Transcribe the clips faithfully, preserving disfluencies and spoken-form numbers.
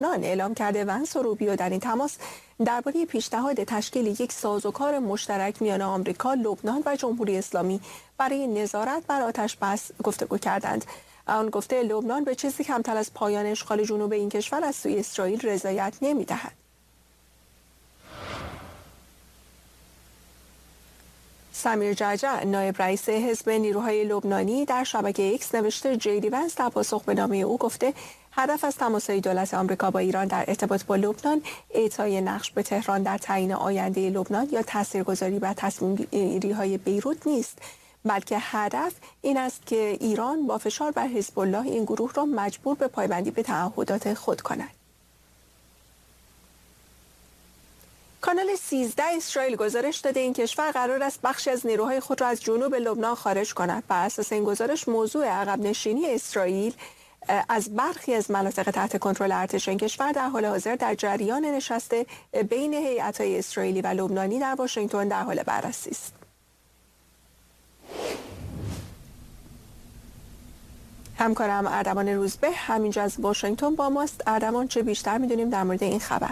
لبنان اعلام کرده ونس و روبیو در این تماس درباره پیشنهاد تشکیل یک سازوکار مشترک میان آمریکا، لبنان و جمهوری اسلامی برای نظارت بر آتش بس گفتگو کردند. آن گفته لبنان به چیزی کمتر از پایان اشغال جنوب این کشور از سوی اسرائیل رضایت نمی‌دهد. سمیر جعجع نایب رئیس حزب نیروهای لبنانی در شبکه ایکس نوشته جی دی ونس در پاسخ به نامه او گفته هدف از تماس‌های دولت آمریکا با ایران در ارتباط با لبنان اعطای نقش به تهران در تعیین آینده لبنان یا تاثیرگذاری بر تصمیم‌گیری‌های بیروت نیست، بلکه هدف این است که ایران با فشار بر حزب الله این گروه را مجبور به پایبندی به تعهدات خود کند. کانال سیزده اسرائیل گزارش داده این کشور قرار است بخشی از نیروهای خود را از جنوب لبنان خارج کند. بر اساس این گزارش موضوع عقب نشینی اسرائیل از برخی از مناطق تحت کنترل ارتش این کشور در حال حاضر در جریان نشست بین هیئت‌های اسرائیلی و لبنانی در واشنگتن در حال بررسی است. همکارم اردوان روزبه همینجا از واشنگتن با ماست. اردوان، چه بیشتر می‌دونیم در مورد این خبر؟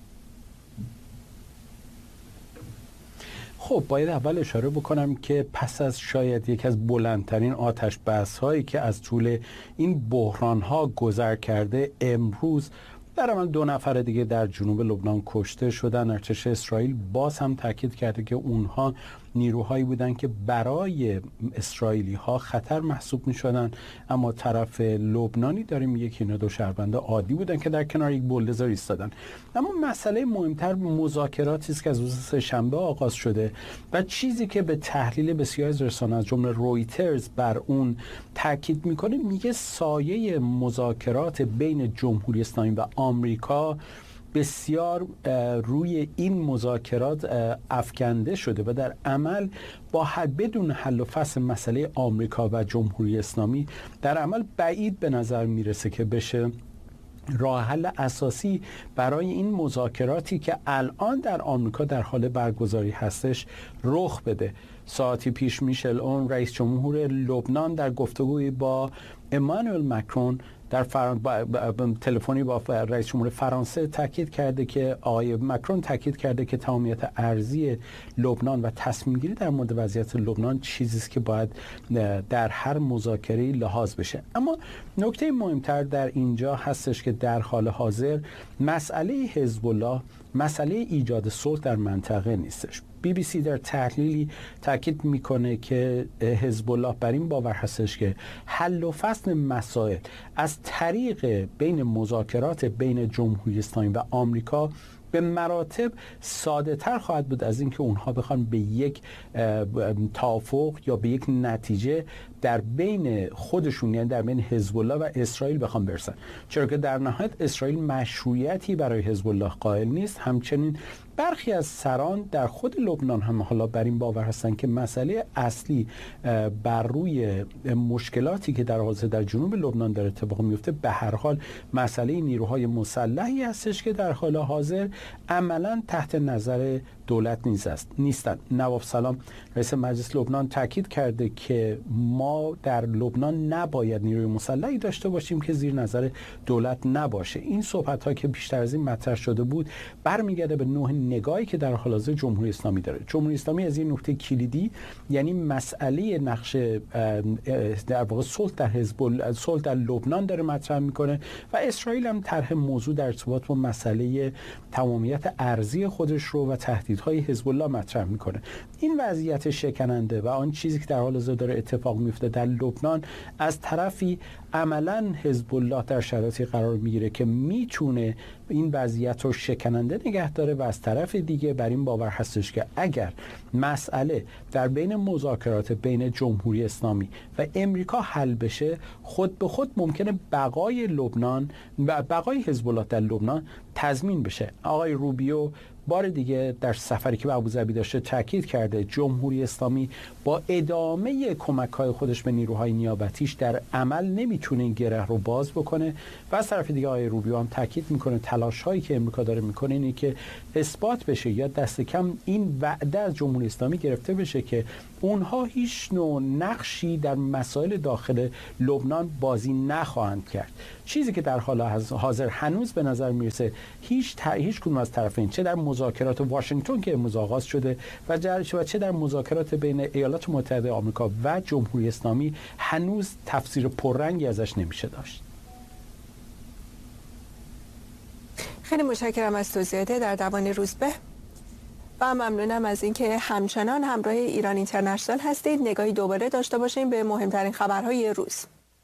خب باید اول اشاره بکنم که پس از شاید یکی از بلندترین آتش بس هایی که از طول این بحران ها گذر کرده، امروز در عمل دو نفر دیگه در جنوب لبنان کشته شدن. ارتش اسرائیل باز هم تاکید کرده که اونها نیروهایی بودن که برای اسرائیلی ها خطر محسوب می شدن، اما طرف لبنانی داریم میگه که اینا دو شهروند عادی بودن که در کنار یک بولدوزر ایستادن. اما مسئله مهمتر مذاکراتی است که از روز سه‌شنبه آغاز شده و چیزی که به تحلیل بسیاری از رسانه‌ها از جمله رویترز بر اون تاکید میکنه، میگه سایه مذاکرات بین جمهوری اسلامی و آمریکا بسیار روی این مذاکرات افکنده شده و در عمل با حل بدون حل و فصل مسئله آمریکا و جمهوری اسلامی در عمل بعید به نظر میرسه که بشه راه حل اساسی برای این مذاکراتی که الان در آمریکا در حال برگزاری هستش رخ بده. ساعتی پیش میشل اون رئیس جمهور لبنان در گفتگوی با امانوئل مکرون در فران... تلفنی با رئیس جمهور فرانسه تاکید کرده که آقای مکرون تاکید کرده که تمامیت ارضی لبنان و تصمیم گیری در مورد وضعیت لبنان چیزی است که باید در هر مذاکره لحاظ بشه. اما نکته مهمتر در اینجا هستش که در حال حاضر مسئله حزب الله مسئله ایجاد صلح در منطقه نیستش. بی بی سی در تحلیلی تاکید میکنه که حزب الله بر این باور هستش که حل و فصل مسائل از طریق بین مذاکرات بین جمهوری اسلامی و آمریکا به مراتب ساده تر خواهد بود از اینکه اونها بخوان به یک توافق یا به یک نتیجه در بین خودشون، یعنی در بین حزب الله و اسرائیل بخوان برسن، چرا که در نهایت اسرائیل مشروعیتی برای حزب الله قائل نیست. همچنین برخی از سران در خود لبنان هم حالا بر این باور هستن که مسئله اصلی بر روی مشکلاتی که در حال در جنوب لبنان در اتفاق میفته به هر حال مسئله نیروهای مسلحی هستش که در حال حاضر عملا تحت نظر دولت نیستند. نواف سلام رئیس مجلس لبنان تاکید کرده که ما در لبنان نباید نیروی مسلحی داشته باشیم که زیر نظر دولت نباشه. این صحبت ها که بیشتر از این مطرح شده بود برمیگرده به نوع نگاهی که در حال حاضر جمهوری اسلامی داره. جمهوری اسلامی از این نکته کلیدی، یعنی مسئله نقش در واقع صلح در حزب صلح در لبنان داره مطرح میکنه و اسرائیل هم طرح موضوع در ارتباط با مسئله تمامیت ارضی خودش رو و تهدیدهای حزب الله مطرح میکنه. این وضعیت شکننده و آن چیزی که در حال حاضر داره اتفاق میفته در لبنان، از طرفی عملاً حزب الله در شرایطی قرار میگیره که میتونه این وضعیت رو شکننده نگه داره و از طرف دیگه بر این باور هستش که اگر مسئله در بین مذاکرات بین جمهوری اسلامی و امریکا حل بشه، خود به خود ممکنه بقای لبنان و بقای حزب الله در لبنان تضمین بشه. آقای روبیو بار دیگه در سفری که به ابوظبی داشته تاکید کرده جمهوری اسلامی با ادامه کمک‌های خودش به نیروهای نیابتیش در عمل نمیتونه این گره رو باز بکنه و از طرف دیگه آقای روبیو هم تاکید میکنه تلاش‌هایی که امریکا داره میکنه اینه که اثبات بشه یا دست کم این وعده از جمهوری اسلامی گرفته بشه که اونها هیچ نوع نقشی در مسائل داخل لبنان بازی نخواهند کرد. چیزی که در حال حاضر هنوز به نظر میرسه هیچ تا هیچ کدوم از طرفین، چه در مذاکرات واشنگتن که امروز آغاز شده و چه در مذاکرات بین ایالات متحده آمریکا و جمهوری اسلامی، هنوز تفسیر پررنگی ازش نمیشه داشت. خیلی متشکرم از توضیحات در دوان روزبه و ممنونم از اینکه همچنان همراه ایران اینترنشنال هستید. نگاهی دوباره داشته باشیم به مهمترین خبرهای روز.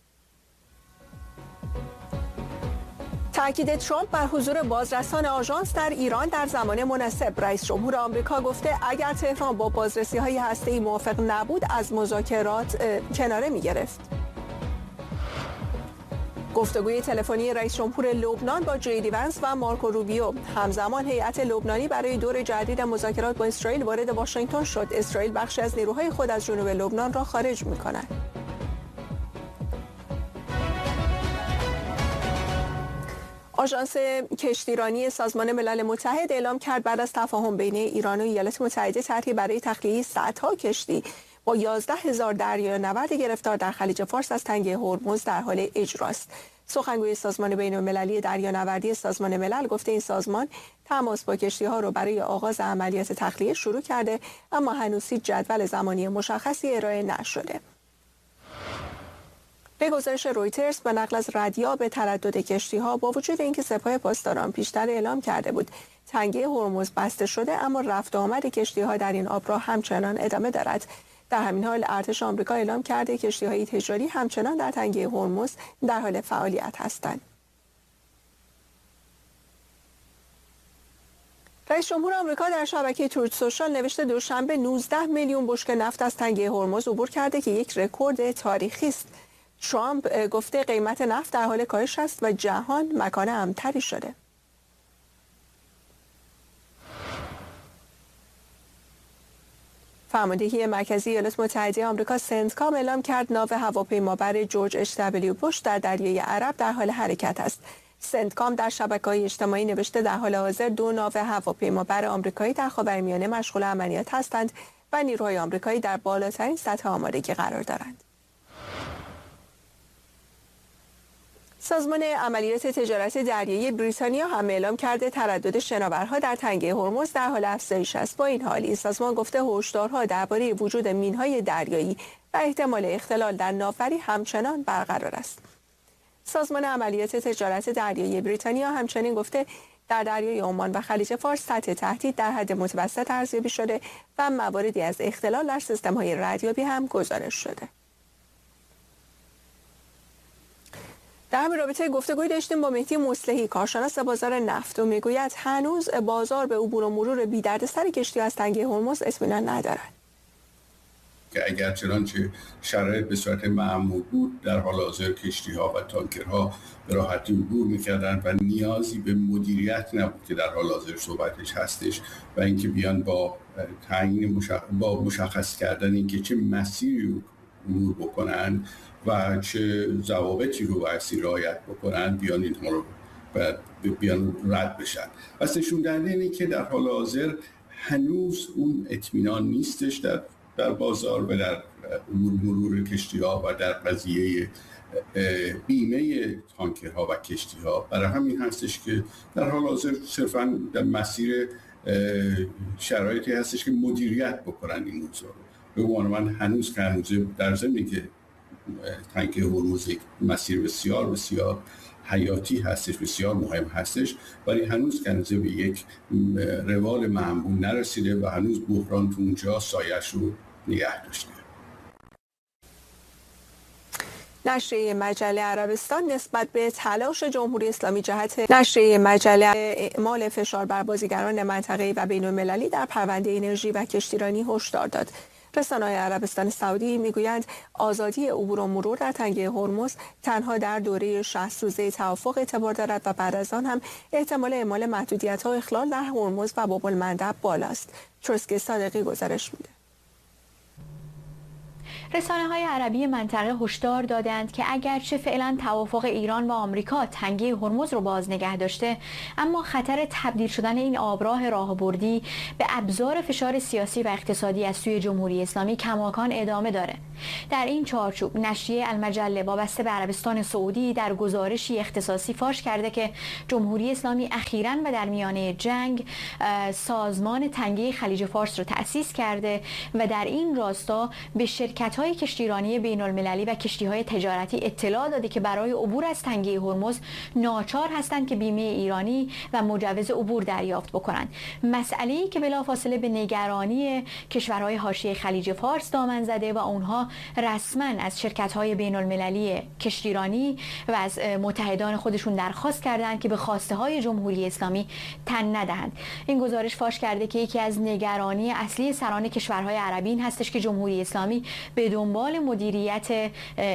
تأکید ترامپ بر حضور بازرسان آژانس در ایران در زمان مناسب. رئیس جمهور آمریکا گفته اگر تهران با بازرسی‌های هسته‌ای موافق نبود از مذاکرات کناره می‌گرفت. گفتگوی تلفنی رئیس جمهور لبنان با جی ونس و مارکو روبیو. همزمان هیئت لبنانی برای دور جدید مذاکرات با اسرائیل وارد واشنگتن شد. اسرائیل بخشی از نیروهای خود از جنوب لبنان را خارج می‌کند. آژانس کشتیرانی سازمان ملل متحد اعلام کرد بعد از تفاهم بین ایران و ایالات متحده طرحی برای تخلیه صدها کشتی با یازده هزار دریانورد گرفتار در خلیج فارس از تنگه هرمز در حال اجراست. سخنگوی سازمان بین‌المللی دریانوردی سازمان ملل گفته این سازمان تماس با کشتی‌ها را برای آغاز عملیات تخلیه شروع کرده، اما هنوز هیچ جدول زمانی مشخصی ارائه نشده. به گزارش رویترز به نقل از رادیو به تردد کشتی‌ها با وجود اینکه سپاه پاسداران پیشتر اعلام کرده بود تنگه هرمز بسته شده، اما رفت و آمد کشتی‌ها در این آب را همچنان ادامه دارد. در همین حال ارتش آمریکا اعلام کرده کشتی‌های تجاری همچنان در تنگه هرمز در حال فعالیت هستند. رئیس جمهور آمریکا در شبکه تروت سوشال نوشته دوشنبه نوزده میلیون بشکه نفت از تنگه هرمز عبور کرده که یک رکورد تاریخی است. ترامپ گفته قیمت نفت در حال کاهش است و جهان مکان امن‌تری شده. فرماندهی مرکزی ایالات متحده آمریکا سنتکام اعلام کرد ناو هواپیمابر جورج اچ دبلیو بوش در دریای عرب در حال حرکت است. سنتکام در شبکه‌های اجتماعی نوشته در حال حاضر دو ناو هواپیمابر آمریکایی در خاورمیانه مشغول عملیات هستند و نیروهای آمریکایی در بالاترین سطح آمادگی قرار دارند. سازمان عملیات تجارت دریایی بریتانیا هم اعلام کرده تردد شناورها در تنگه هرمز در حال افزایش است. با این حال این سازمان گفته هشدارها درباره وجود مین‌های دریایی و احتمال اختلال در ناوبری همچنان برقرار است. سازمان عملیات تجارت دریایی بریتانیا همچنین گفته در دریای عمان و خلیج فارس سطح تهدید در حد متوسط ارزیابی شده و مواردی از اختلال در سیستم‌های ردیابی هم گزارش شده. در همین رابطه گفتگوی داشتیم با مهدی مصلحی، کارشناس بازار نفت، و میگوید هنوز بازار به عبور و مرور بی دردسر کشتی از تنگه هرمز اطمینان ندارد. که اگر چنانچه شرایط به صورت معمول بود در حال حاضر کشتی‌ها و تانکرها به راحتی عبور می‌کردند و نیازی به مدیریت نبود که در حال حاضر صحبتش هستش و اینکه بیان با تعیین مشخص با مشخص کردن اینکه چه مسیری رو عبور بکنن و چه ضوابطی رو بایستی رعایت بکنن بیان اینها رو بیان رد بشن. پس نشون دهنده اینه که در حال حاضر هنوز اون اطمینان نیستش در در بازار و در مرور کشتی‌ها و در قضیه بیمه تانکرها و کشتی‌ها. برای همین هستش که در حال حاضر صرفاً در مسیر شرایطی هستش که مدیریت بکنن این موضوع رو. به عنوان من هنوز که هنوز در ضمنی که تنگه هرمز یک مسیر بسیار بسیار حیاتی هستش، بسیار مهم هستش، ولی هنوز که هنوز به یک روال معمول نرسیده و هنوز بحران تو اونجا سایه‌اش رو نگه داشته. نشریه مجله عربستان نسبت به تلاش جمهوری اسلامی جهت نشریه مجله اعمال فشار بر بازیگران منطقه‌ای و بین‌المللی در پرونده انرژی و کشتیرانی هشدار داد. رسانه‌های عربستان سعودی میگویند آزادی عبور و مرور در تنگه هرمز تنها در دوره شصت روزه توافق اعتبار دارد و بعد از آن هم احتمال اعمال محدودیت‌ها و اخلال در هرمز و باب المندب بالاست. چرسکی صادقی گزارش میده. رسانه‌های عربی منطقه هشدار دادند که اگرچه فعلا توافق ایران و آمریکا تنگه هرمز رو باز نگه داشته، اما خطر تبدیل شدن این آبراه راهبردی به ابزار فشار سیاسی و اقتصادی از سوی جمهوری اسلامی کماکان ادامه داره. در این چارچوب نشریه المجله وابسته به عربستان سعودی در گزارشی اختصاصی فاش کرده که جمهوری اسلامی اخیراً و در میانه جنگ سازمان تنگه خلیج فارس رو تأسیس کرده و در این راستا به شرکت های کشتیرانی بین المللی و کشتی های تجارتی اطلاع داده که برای عبور از تنگه هرمز ناچار هستند که بیمه ایرانی و مجوز عبور دریافت بکنند. مسئله‌ای که بلافاصله به نگرانی کشورهای حاشیه خلیج فارس دامن زده و اونها رسما از شرکت های بین المللی کشتیرانی و از متحدان خودشون درخواست کردند که به خواسته های جمهوری اسلامی تن ندهند. این گزارش فاش کرده که یکی از نگرانی اصلی سران کشورهای عربی این هستش که جمهوری اسلامی به دنبال مدیریت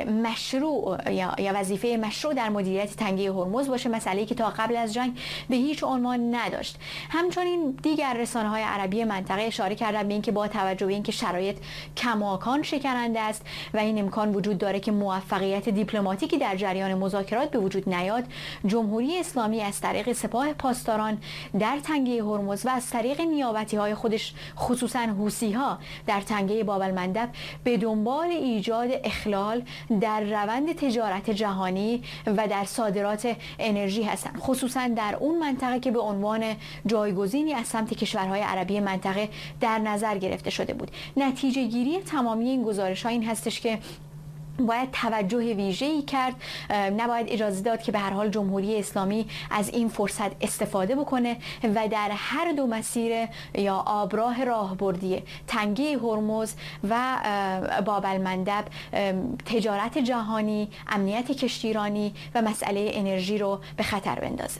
مشروع یا وظیفه مشروع در مدیریت تنگه هرمز باشه، مسئله‌ای که تا قبل از جنگ به هیچ عنوان نداشت. همچنین دیگر رسانه‌های عربی منطقه اشاره کردند به اینکه با توجه به اینکه شرایط کماکان شکننده است و این امکان وجود داره که موفقیت دیپلماتیکی در جریان مذاکرات به وجود نیاد، جمهوری اسلامی از طریق سپاه پاسداران در تنگه هرمز و از طریق نیابتی‌های خودش خصوصاً حوثی‌ها در تنگه باب المندب به دنبال ایجاد اخلال در روند تجارت جهانی و در صادرات انرژی هستند، خصوصا در اون منطقه که به عنوان جایگزینی از سمت کشورهای عربی منطقه در نظر گرفته شده بود. نتیجه گیری تمامی این گزارش ها این هستش که باید توجه ویژه‌ای کرد، نباید اجازه داد که به هر حال جمهوری اسلامی از این فرصت استفاده بکنه و در هر دو مسیر یا آبراه راهبردی تنگه هرمز و باب المندب تجارت جهانی، امنیت کشتیرانی و مسئله انرژی رو به خطر بندازه.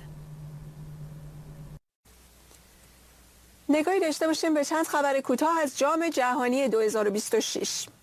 نگاهی داشته باشیم به چند خبر کوتاه از جام جهانی دو هزار و بیست و شش.